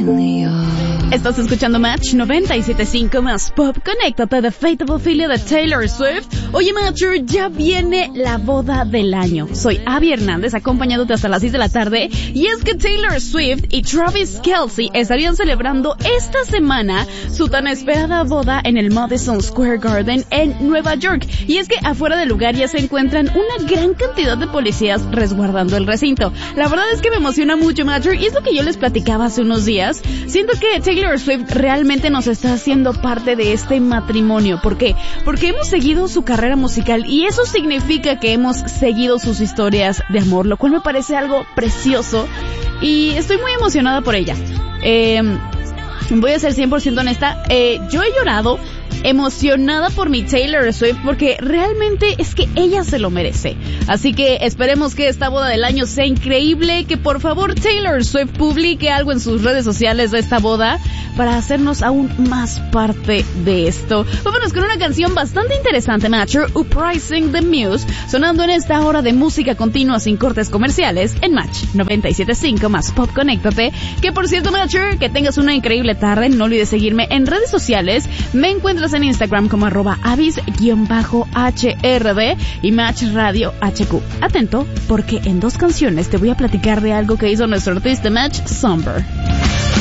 Estás escuchando Match 97.5 más Pop. Conéctate de Fateable Filia de Taylor Swift. Oye, Matcher, ya viene la boda del año. Soy Abby Hernández, acompañándote hasta las 6 de la tarde. Y es que Taylor Swift y Travis Kelce estarían celebrando esta semana su tan esperada boda en el Madison Square Garden en Nueva York. Y es que afuera del lugar ya se encuentran una gran cantidad de policías resguardando el recinto. La verdad es que me emociona mucho, Matcher, y es lo que yo les platicaba hace unos días. Siento que Taylor Swift realmente nos está haciendo parte de este matrimonio. ¿Por qué? Porque hemos seguido su carrera musical y eso significa que hemos seguido sus historias de amor, lo cual me parece algo precioso y estoy muy emocionada por ella. Voy a ser 100% honesta, yo he llorado emocionada por mi Taylor Swift porque realmente es que ella se lo merece. Así que esperemos que esta boda del año sea increíble, que por favor Taylor Swift publique algo en sus redes sociales de esta boda para hacernos aún más parte de esto. Vámonos con una canción bastante interesante, Matcher, Uprising the Muse, sonando en esta hora de música continua sin cortes comerciales en Match 97.5 más Pop. Conéctate. Que por cierto, Matcher, que tengas una increíble tarde. No olvides seguirme en redes sociales. Me encuentras en Instagram como @avis_HRD y Match Radio HQ. Atento, porque en 2 canciones te voy a platicar de algo que hizo nuestro artista Match Somber.